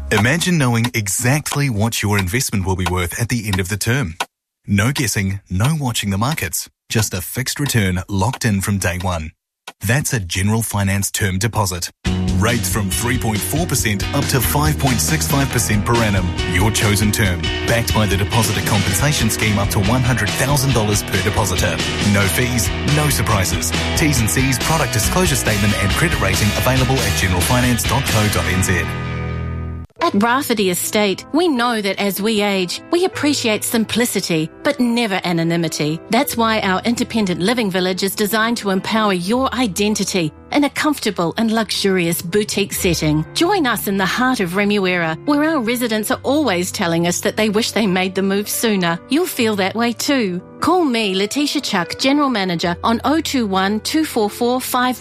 Imagine knowing exactly what your investment will be worth at the end of the term. No guessing, no watching the markets. Just a fixed return locked in from day one. That's a General Finance term deposit. Rates from 3.4% up to 5.65% per annum. Your chosen term. Backed by the Depositor Compensation Scheme up to $100,000 per depositor. No fees, no surprises. T's and C's, product disclosure statement and credit rating available at generalfinance.co.nz. At Rafferty Estate, we know that as we age, we appreciate simplicity, but never anonymity. That's why our independent living village is designed to empower your identity in a comfortable and luxurious boutique setting. Join us in the heart of Remuera, where our residents are always telling us that they wish they made the move sooner. You'll feel that way too. Call me, Letitia Chuck, General Manager, on 021 244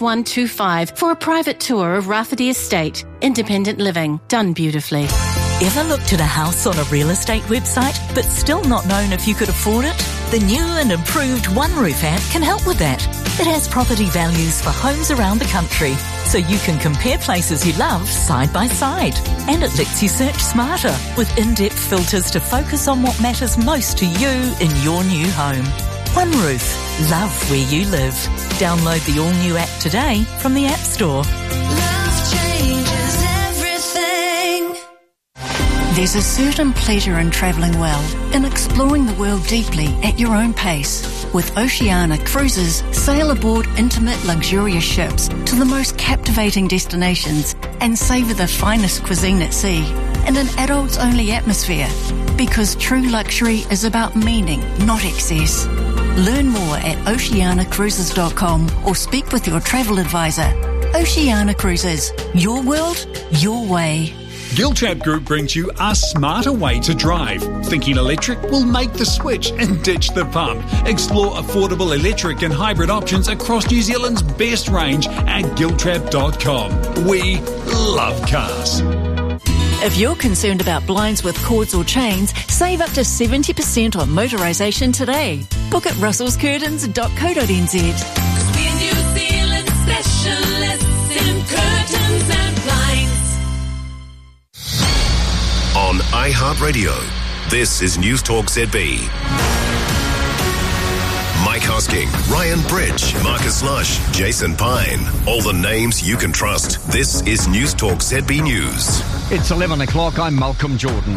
5125 for a private tour of Rafferty Estate. Independent living, done beautifully. Ever looked at a house on a real estate website but still not known if you could afford it? The new and improved One Roof app can help with that. It has property values for homes around the country, so you can compare places you love side by side. And it lets you search smarter with in-depth filters to focus on what matters most to you in your new home. One Roof. Love where you live. Download the all-new app today from the App Store. Love changes everything. There's a certain pleasure in travelling well, in exploring the world deeply at your own pace. With Oceania Cruises, sail aboard intimate, luxurious ships to the most captivating destinations and savour the finest cuisine at sea in an adults-only atmosphere. Because true luxury is about meaning, not excess. Learn more at oceanacruises.com or speak with your travel advisor. Oceania Cruises. Your world, your way. Giltrap Group brings you a smarter way to drive. Thinking electric? We'll make the switch and ditch the pump. Explore affordable electric and hybrid options across New Zealand's best range at giltrap.com. We love cars. If you're concerned about blinds with cords or chains, save up to 70% on motorisation today. Book at russellscurtains.co.nz. We're New Zealand specialists in curtains and blinds. On iHeartRadio, this is News Talk ZB. Mike Hosking, Ryan Bridge, Marcus Lush, Jason Pine. All the names you can trust. This is News Talk ZB News. It's 11 o'clock. I'm Malcolm Jordan.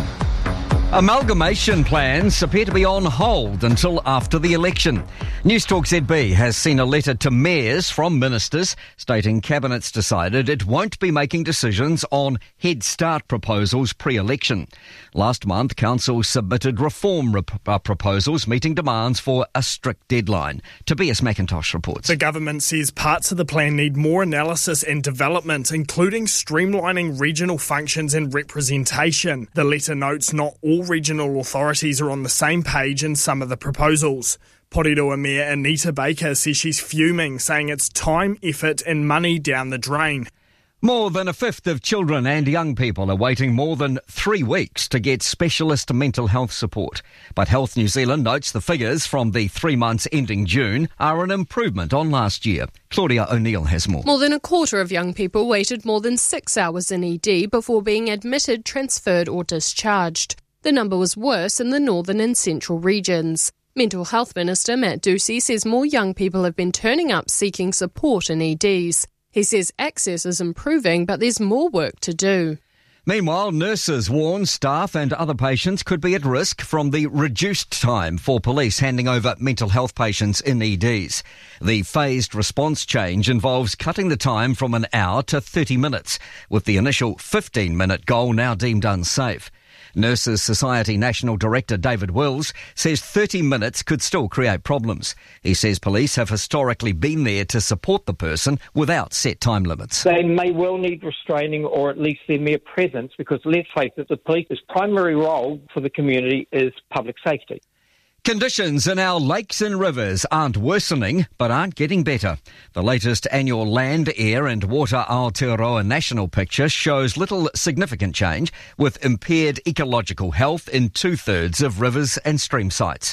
Amalgamation plans appear to be on hold until after the election. News Talk ZB has seen a letter to mayors from ministers stating Cabinet's decided it won't be making decisions on Head Start proposals pre-election. Last month, Council submitted reform proposals meeting demands for a strict deadline. Tobias McIntosh reports. The government says parts of the plan need more analysis and development, including streamlining regional functions and representation. The letter notes not all regional authorities are on the same page in some of the proposals. Porirua Mayor Anita Baker says she's fuming, saying it's time, effort and money down the drain. More than a fifth of children and young people are waiting more than 3 weeks to get specialist mental health support. But Health New Zealand notes the figures from the 3 months ending June are an improvement on last year. Claudia O'Neill has more. More than a quarter of young people waited more than 6 hours in ED before being admitted, transferred or discharged. The number was worse in the northern and central regions. Mental Health Minister Matt Ducey says more young people have been turning up seeking support in EDs. He says access is improving, but there's more work to do. Meanwhile, nurses warn staff and other patients could be at risk from the reduced time for police handing over mental health patients in EDs. The phased response change involves cutting the time from an hour to 30 minutes, with the initial 15-minute goal now deemed unsafe. Nurses Society National Director David Wills says 30 minutes could still create problems. He says police have historically been there to support the person without set time limits. They may well need restraining or at least their mere presence because, let's face it, the police's primary role for the community is public safety. Conditions in our lakes and rivers aren't worsening, but aren't getting better. The latest annual Land, Air and Water Aotearoa National Picture shows little significant change, with impaired ecological health in 2/3 of rivers and stream sites.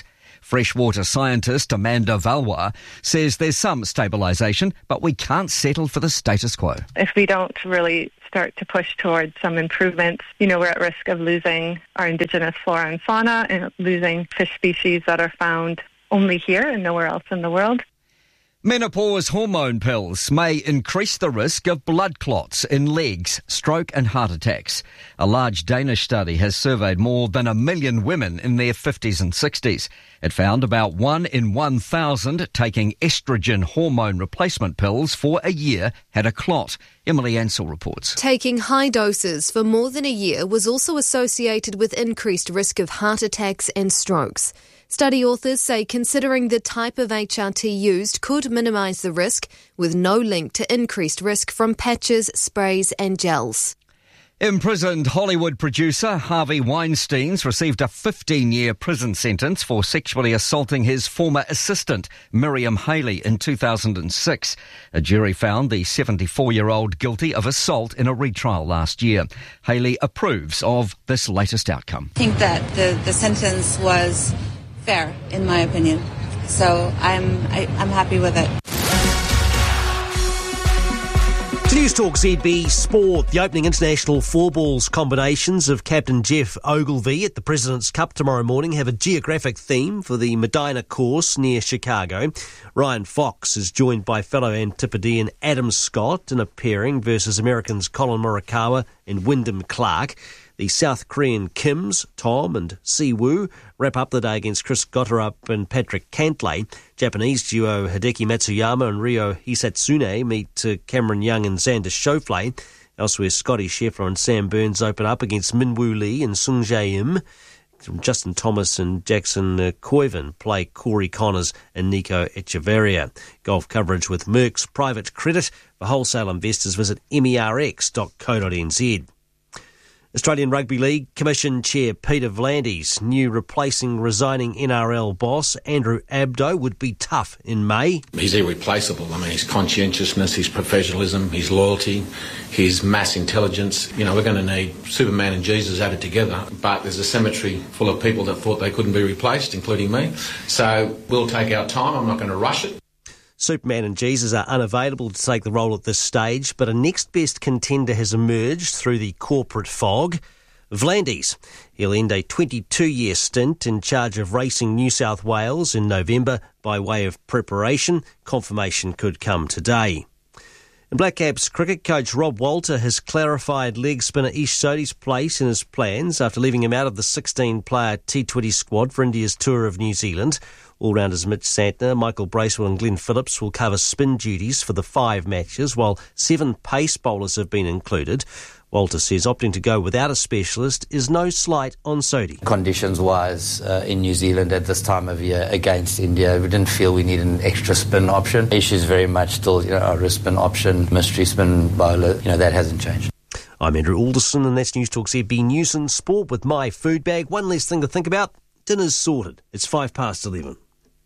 Freshwater scientist Amanda Valois says there's some stabilisation, but we can't settle for the status quo. If we don't really start to push towards some improvements, we're at risk of losing our indigenous flora and fauna and losing fish species that are found only here and nowhere else in the world. Menopause hormone pills may increase the risk of blood clots in legs, stroke and heart attacks. A large Danish study has surveyed more than 1 million women in their 50s and 60s. It found about 1 in 1,000 taking estrogen hormone replacement pills for a year had a clot. Emily Ansell reports. Taking high doses for more than a year was also associated with increased risk of heart attacks and strokes. Study authors say considering the type of HRT used could minimise the risk, with no link to increased risk from patches, sprays and gels. Imprisoned Hollywood producer Harvey Weinstein's received a 15-year prison sentence for sexually assaulting his former assistant, Miriam Haley, in 2006. A jury found the 74-year-old guilty of assault in a retrial last year. Haley approves of this latest outcome. I think that the sentence was fair, in my opinion. So I'm happy with it. To News Talk ZB Sport, the opening international fourballs combinations of Captain Jeff Ogilvie at the President's Cup tomorrow morning have a geographic theme for the Medina course near Chicago. Ryan Fox is joined by fellow Antipodean Adam Scott in a pairing versus Americans Colin Morikawa and Wyndham Clark. The South Korean Kims, Tom and Siwoo wrap up the day against Chris Gotterup and Patrick Cantlay. Japanese duo Hideki Matsuyama and Ryo Hisatsune meet Cameron Young and Xander Schauffele. Elsewhere, Scotty Scheffler and Sam Burns open up against Minwoo Lee and Sung Jae Im. Justin Thomas and Jackson Koiven play Corey Connors and Nico Echeverria. Golf coverage with Merck's Private Credit. For wholesale investors, visit merx.co.nz. Australian Rugby League Commission Chair Peter V'landys knew replacing resigning NRL boss Andrew Abdo would be tough in May. He's irreplaceable. I mean, his conscientiousness, his professionalism, his loyalty, his mass intelligence. We're going to need Superman and Jesus added together, but there's a cemetery full of people that thought they couldn't be replaced, including me. So we'll take our time. I'm not going to rush it. Superman and Jesus are unavailable to take the role at this stage, but a next best contender has emerged through the corporate fog. V'landys. He'll end a 22-year stint in charge of Racing New South Wales in November by way of preparation. Confirmation could come today. And Black Caps cricket coach Rob Walter has clarified leg spinner Ish Sodhi's place in his plans after leaving him out of the 16-player T20 squad for India's tour of New Zealand. All-rounders Mitch Santner, Michael Bracewell and Glenn Phillips will cover spin duties for the 5 matches, while 7 pace bowlers have been included. Walter says opting to go without a specialist is no slight on Sodhi. Conditions-wise, in New Zealand at this time of year against India, we didn't feel we needed an extra spin option. Ish is very much still our wrist spin option, mystery spin bowler. That hasn't changed. I'm Andrew Alderson, and that's News Talk ZB News and Sport with my food bag. One less thing to think about. Dinner's sorted. It's 11:05.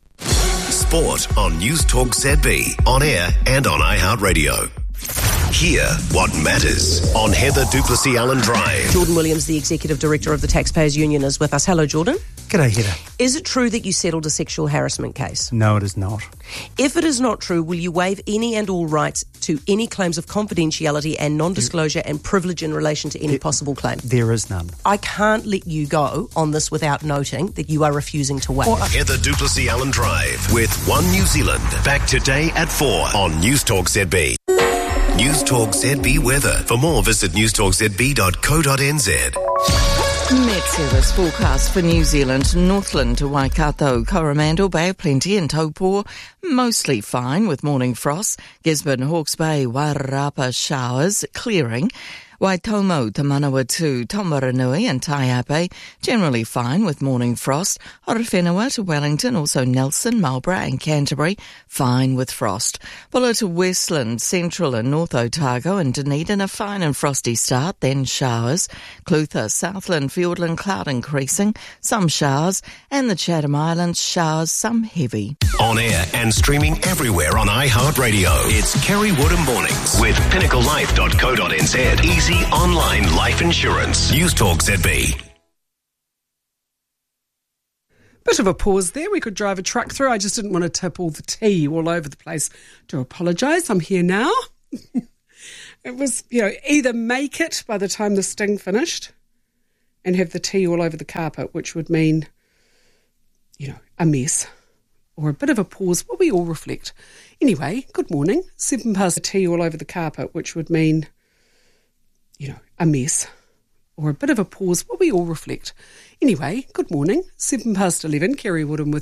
Sport on News Talk ZB, on air and on iHeartRadio. Hear what matters on Heather Duplessis Allen Drive. Jordan Williams, the Executive Director of the Taxpayers Union, is with us. Hello, Jordan. G'day, Heather. Is it true that you settled a sexual harassment case? No, it is not. If it is not true, will you waive any and all rights to any claims of confidentiality and non-disclosure and privilege in relation to any possible claim? There is none. I can't let you go on this without noting that you are refusing to waive. Heather Duplessis Allen Drive with One New Zealand. Back today at 4 on News Talk ZB. News Talk ZB weather. For more, visit newstalkzb.co.nz. Met Service forecast for New Zealand, Northland to Waikato, Coromandel, Bay of Plenty and Taupō, mostly fine with morning frost. Gisborne, Hawke's Bay, Wairarapa showers, clearing. Waitomo to Manawatu, Tomaranui and Taiape, generally fine with morning frost. Horowhenua to Wellington, also Nelson, Marlborough and Canterbury, fine with frost. Bulla to Westland, Central and North Otago and Dunedin, a fine and frosty start, then showers. Clutha, Southland, Fiordland, cloud increasing, some showers. And the Chatham Islands, showers, some heavy. On air and streaming everywhere on iHeartRadio. It's Kerry Woodham Mornings with pinnaclelife.co.nz. Easy online life insurance. News Talk ZB. Bit of a pause there. We could drive a truck through. I just didn't want to tip all the tea all over the place. Do apologise. I'm here now. It was, either make it by the time the sting finished and have the tea all over the carpet, which would mean, a mess, or a bit of a pause while we all reflect. Anyway, good morning. 7 past the tea all over the carpet, which would mean, a mess, or a bit of a pause while we all reflect. Anyway, good morning. 7 past 11, Kerry Woodham with